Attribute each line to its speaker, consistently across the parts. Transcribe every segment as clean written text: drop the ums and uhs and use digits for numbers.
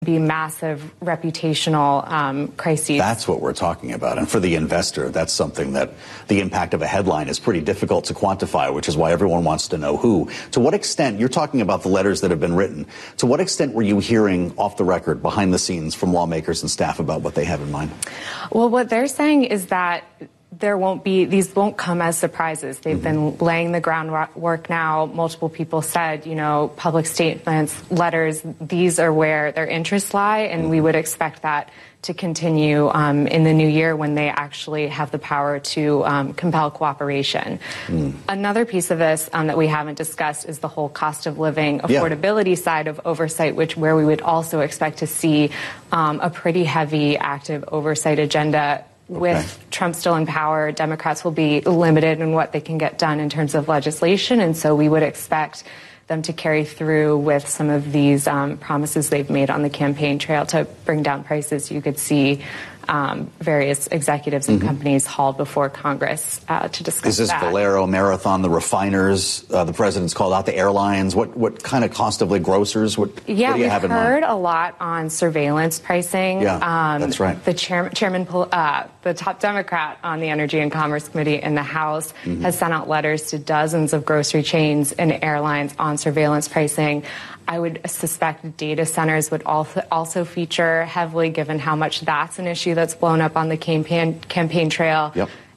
Speaker 1: be massive reputational crises.
Speaker 2: That's what we're talking about. And for the investor, that's something that the impact of a headline is pretty difficult to quantify, which is why everyone wants to know who. To what extent, you're talking about the letters that have been written, to what extent were you hearing off the record, behind the scenes, from lawmakers and staff about what they have in mind?
Speaker 1: Well, what they're saying is that these won't come as surprises. They've been laying the groundwork now. Multiple people said, public statements, letters, these are where their interests lie, and we would expect that to continue in the new year when they actually have the power to compel cooperation. Another piece of this that we haven't discussed is the whole cost of living, affordability side of oversight, where we would also expect to see a pretty heavy active oversight agenda. With Trump still in power, Democrats will be limited in what they can get done in terms of legislation, and so we would expect them to carry through with some of these promises they've made on the campaign trail to bring down prices. You could see various executives and companies hauled before Congress to discuss that.
Speaker 2: Is this Valero, Marathon, the refiners, the president's called out the airlines? What kind of cost of living, grocers? What do you have in mind?
Speaker 1: We've heard a lot on surveillance pricing.
Speaker 2: Yeah, that's right.
Speaker 1: The chairman, the top Democrat on the Energy and Commerce Committee in the House has sent out letters to dozens of grocery chains and airlines on surveillance pricing. I would suspect data centers would also feature heavily, given how much that's an issue that's blown up on the campaign trail.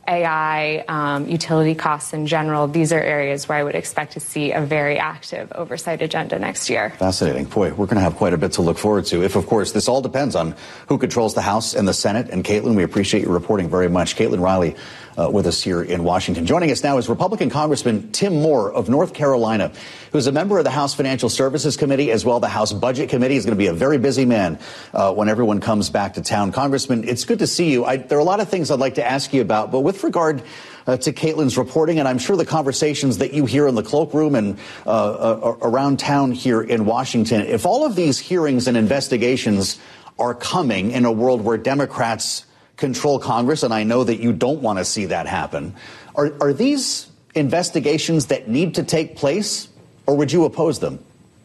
Speaker 1: AI, utility costs in general. These are areas where I would expect to see a very active oversight agenda next year.
Speaker 2: Fascinating. Boy, we're going to have quite a bit to look forward to. If, of course, this all depends on who controls the House and the Senate. And Caitlin, we appreciate your reporting very much. Caitlin Riley with us here in Washington. Joining us now is Republican Congressman Tim Moore of North Carolina, who's a member of the House Financial Services Committee, as well the House Budget Committee. He's going to be a very busy man when everyone comes back to town. Congressman, it's good to see you. There are a lot of things I'd like to ask you about, but with regard to Caitlin's reporting, and I'm sure the conversations that you hear in the cloakroom and around town here in Washington, if all of these hearings and investigations are coming in a world where Democrats control Congress, and I know that you don't want to see that happen, are these investigations that need to take place, or would you oppose them?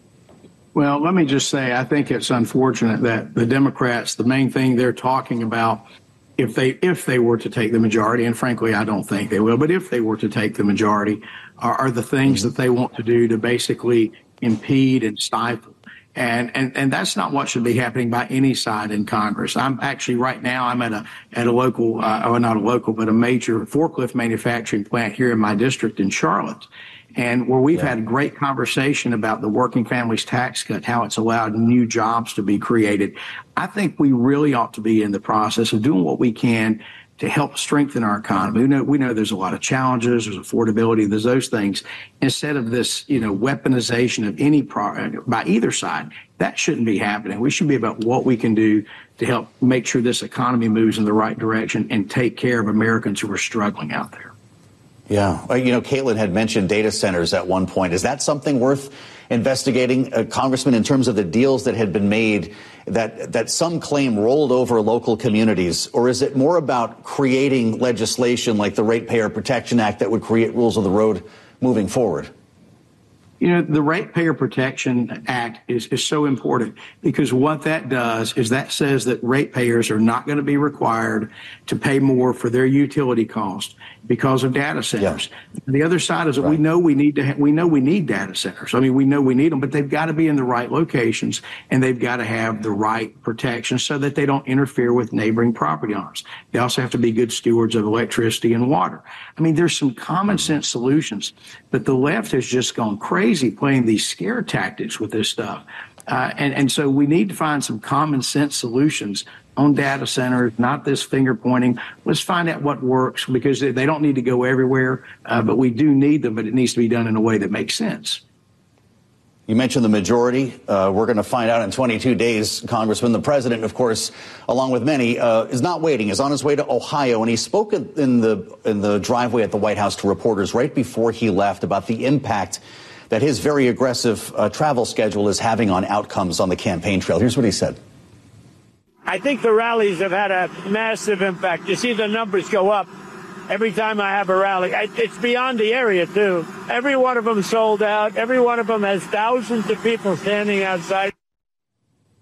Speaker 3: Well, let me just say, I think it's unfortunate that the Democrats, the main thing they're talking about, if they were to take the majority, and frankly, I don't think they will, but if they were to take the majority, are the things that they want to do to basically impede and stifle. And that's not what should be happening by any side in Congress. I'm actually right now I'm at a local, not a local, but a major forklift manufacturing plant here in my district in Charlotte, and where we've had a great conversation about the working families tax cut, how it's allowed new jobs to be created. I think we really ought to be in the process of doing what we can to help strengthen our economy. We know there's a lot of challenges, there's affordability, there's those things. Instead of this, weaponization of any by either side, that shouldn't be happening. We should be about what we can do to help make sure this economy moves in the right direction and take care of Americans who are struggling out there.
Speaker 2: Yeah. Caitlin had mentioned data centers at one point. Is that something worth investigating, Congressman, in terms of the deals that had been made that some claim rolled over local communities? Or is it more about creating legislation like the Ratepayer Protection Act that would create rules of the road moving forward?
Speaker 3: The Ratepayer Protection Act is so important because what that does is that says that ratepayers are not going to be required to pay more for their utility cost because of data centers. Yeah. The other side is that we know we need data centers. I mean, we know we need them, but they've got to be in the right locations and they've got to have the right protection so that they don't interfere with neighboring property owners. They also have to be good stewards of electricity and water. I mean, there's some common sense solutions, but the left has just gone crazy playing these scare tactics with this stuff. And so we need to find some common sense solutions on data centers, not this finger pointing. Let's find out what works because they don't need to go everywhere, but we do need them, but it needs to be done in a way that makes sense.
Speaker 2: You mentioned the majority. We're going to find out in 22 days, Congressman. The president, of course, along with many, is not waiting, is on his way to Ohio. And he spoke in the driveway at the White House to reporters right before he left about the impact that his very aggressive travel schedule is having on outcomes on the campaign trail. Here's what he said.
Speaker 4: I think the rallies have had a massive impact. You see the numbers go up every time I have a rally. It's beyond the area, too. Every one of them sold out. Every one of them has thousands of people standing outside.